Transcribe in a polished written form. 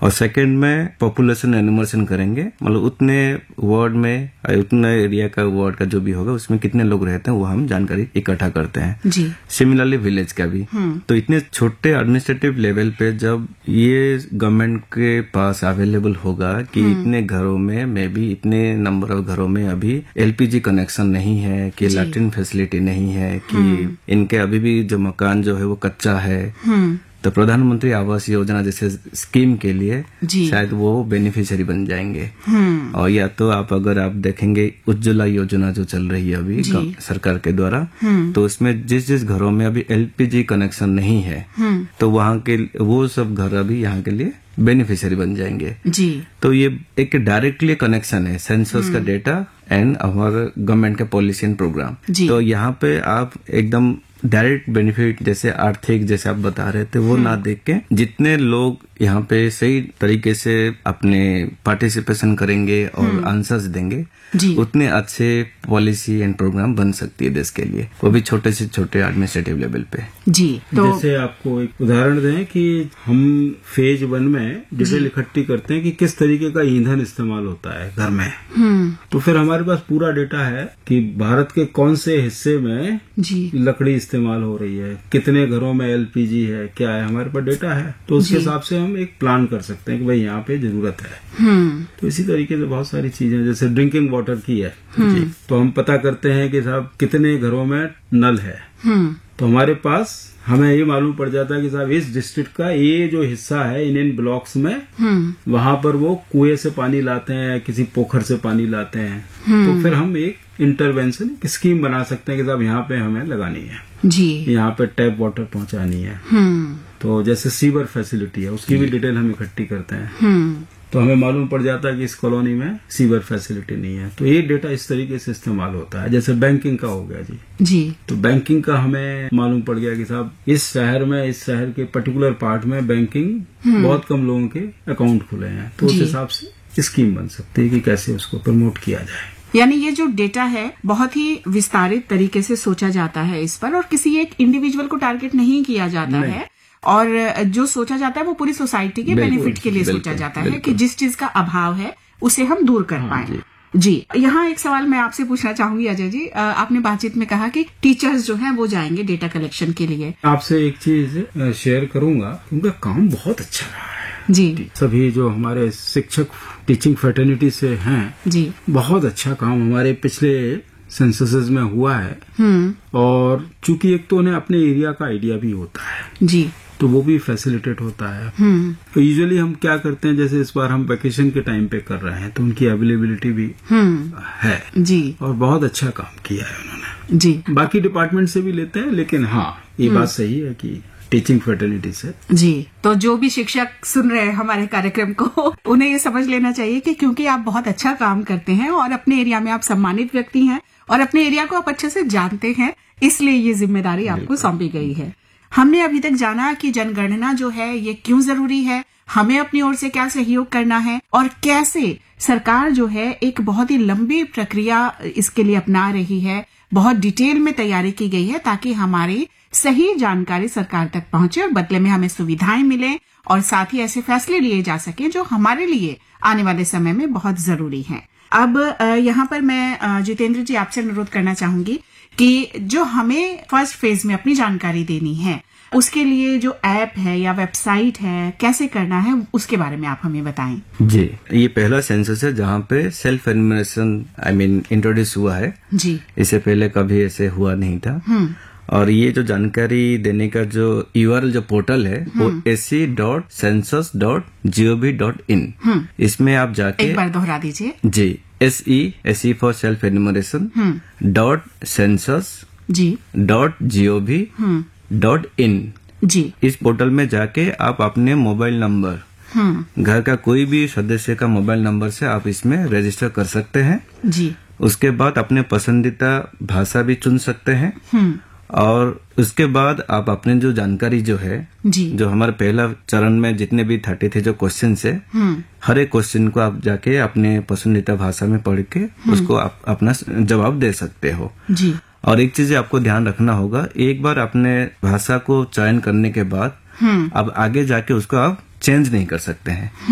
और सेकंड में population enumeration करेंगे, मतलब उतने वार्ड में, उतने एरिया का वार्ड का जो भी होगा उसमें कितने लोग रहते हैं वो हम जानकारी इकट्ठा करते हैं जी। सिमिलरली विलेज का भी। तो इतने छोटे एडमिनिस्ट्रेटिव लेवल पे जब ये गवर्नमेंट के पास अवेलेबल होगा कि इतने घरों में मे बी इतने नंबर ऑफ घरों में अभी एलपीजी कनेक्शन नहीं है, कि लैट्रिन फैसिलिटी नहीं है, कि इनके अभी भी जो मकान जो है वो कच्चा है, तो प्रधानमंत्री आवास योजना जैसे स्कीम के लिए शायद वो बेनिफिशियरी बन जाएंगे। और या तो अगर आप देखेंगे उज्ज्वला योजना जो चल रही है अभी सरकार के द्वारा, तो उसमें जिस जिस घरों में अभी एलपीजी कनेक्शन नहीं है तो वहाँ के वो सब घर अभी यहाँ के लिए बेनिफिशियरी बन जाएंगे जी। तो ये एक डायरेक्टली कनेक्शन है सेंसस का डेटा एंड हमारे गवर्नमेंट का पॉलिसी एंड प्रोग्राम। तो यहाँ पे आप एकदम डायरेक्ट बेनिफिट जैसे आर्थिक जैसे आप बता रहे थे वो ना देख के जितने लोग यहाँ पे सही तरीके से अपने पार्टिसिपेशन करेंगे और आंसर्स देंगे उतने अच्छे पॉलिसी एंड प्रोग्राम बन सकती है देश के लिए, वो भी छोटे से छोटे एडमिनिस्ट्रेटिव लेवल पे जी। तो जैसे आपको एक उदाहरण दें कि हम फेज 1 में डिटेल इकट्ठी करते हैं कि किस तरीके का ईंधन इस्तेमाल होता है घर में, तो फिर हमारे पास पूरा डेटा है कि भारत के कौन से हिस्से में लकड़ी इस्तेमाल हो रही है, कितने घरों में एलपीजी है, क्या है, हमारे पास डेटा है। तो उसके हिसाब से हम एक प्लान कर सकते हैं कि भाई यहाँ पे जरूरत है। तो इसी तरीके से बहुत सारी चीजें जैसे ड्रिंकिंग वाटर की है तो हम पता करते हैं कि साहब कितने घरों में नल है, तो हमारे पास हमें ये मालूम पड़ जाता है कि साहब इस डिस्ट्रिक्ट का ये जो हिस्सा है इन ब्लॉक्स में वहां पर वो कुएं से पानी लाते हैं, किसी पोखर से पानी लाते हैं। तो फिर हम एक इंटरवेंशन स्कीम बना सकते हैं कि साहब यहाँ पे हमें लगानी है जी, यहाँ पे टैप वाटर पहुंचानी है। तो जैसे सीवर फैसिलिटी है उसकी भी डिटेल हम इकट्ठी करते हैं, तो हमें मालूम पड़ जाता है कि इस कॉलोनी में सीवर फैसिलिटी नहीं है। तो ये डेटा इस तरीके से इस्तेमाल होता है। जैसे बैंकिंग का हो गया जी, तो बैंकिंग का हमें मालूम पड़ गया कि साहब इस शहर के पर्टिकुलर पार्ट में बैंकिंग बहुत कम लोगों के अकाउंट खुले हैं, तो उस हिसाब से स्कीम बन सकती है कि कैसे उसको प्रमोट किया जाए। यानी ये जो डेटा है बहुत ही विस्तारित तरीके से सोचा जाता है इस पर, और किसी एक इंडिविजुअल को टारगेट नहीं किया जाता है, और जो सोचा जाता है वो पूरी सोसाइटी के बेनिफिट के लिए सोचा जाता है कि जिस चीज का अभाव है उसे हम दूर कर पाए जी। यहाँ एक सवाल मैं आपसे पूछना चाहूंगी अजय जी, आपने बातचीत में कहा कि टीचर्स जो हैं वो जाएंगे डेटा कलेक्शन के लिए। आपसे एक चीज शेयर करूंगा, उनका काम बहुत अच्छा रहा है जी। सभी जो हमारे शिक्षक टीचिंग फ्रेटर्निटी से हैं जी, बहुत अच्छा काम हमारे पिछले सेंससेस में हुआ है। और चूंकि एक तो उन्हें अपने एरिया का आइडिया भी होता है जी, तो वो भी फैसिलिटेट होता है। तो यूजुअली हम क्या करते हैं, जैसे इस बार हम वेकेशन के टाइम पे कर रहे हैं तो उनकी अवेलेबिलिटी भी है जी, और बहुत अच्छा काम किया है उन्होंने जी। बाकी डिपार्टमेंट से भी लेते हैं, लेकिन हाँ ये बात सही है कि टीचिंग फ्रेटर्निटी से जी। तो जो भी शिक्षक सुन रहे हैं हमारे कार्यक्रम को, उन्हें ये समझ लेना चाहिए कि क्योंकि आप बहुत अच्छा काम करते हैं और अपने एरिया में आप सम्मानित व्यक्ति हैं और अपने एरिया को आप अच्छे से जानते हैं, इसलिए ये जिम्मेदारी आपको सौंपी गई है। हमने अभी तक जाना कि जनगणना जो है ये क्यों जरूरी है, हमें अपनी ओर से क्या सहयोग करना है, और कैसे सरकार जो है एक बहुत ही लंबी प्रक्रिया इसके लिए अपना रही है। बहुत डिटेल में तैयारी की गई है ताकि हमारी सही जानकारी सरकार तक पहुंचे और बदले में हमें सुविधाएं मिलें और साथ ही ऐसे फैसले लिए जा सकें जो हमारे लिए आने वाले समय में बहुत जरूरी हैं। अब यहाँ पर मैं जितेंद्र जी आपसे अनुरोध करना चाहूंगी कि जो हमें फर्स्ट फेज में अपनी जानकारी देनी है उसके लिए जो ऐप है या वेबसाइट है कैसे करना है उसके बारे में आप हमें बताएं। जी, ये पहला सेंसस है जहाँ पे सेल्फ एन्यूमरेशन इंट्रोड्यूस हुआ है जी। इससे पहले कभी ऐसे हुआ नहीं था। और ये जो जानकारी देने का जो URL जो पोर्टल है वो se.census.gov.in, इसमें आप जाके एक बार दोहरा दीजिए जी। SE for self enumeration .census.gov.in जी। इस पोर्टल में जाके आप अपने मोबाइल नंबर, घर का कोई भी सदस्य का मोबाइल नंबर से आप इसमें रजिस्टर कर सकते हैं जी। उसके बाद अपने पसंदीदा भाषा भी चुन सकते हैं, और उसके बाद आप अपने जो जानकारी जो है जी, जो हमारे पहला चरण में जितने भी 30 थे जो क्वेश्चन है, हर एक क्वेश्चन को आप जाके अपने पसंदीदा भाषा में पढ़ के उसको आप अपना जवाब दे सकते हो जी। और एक चीज आपको ध्यान रखना होगा, एक बार अपने भाषा को चयन करने के बाद अब आगे जाके उसको आप चेंज नहीं कर सकते हैं।